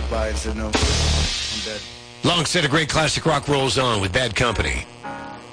walked by and said, no, I'm dead. Long set of great classic rock rolls on with Bad Company.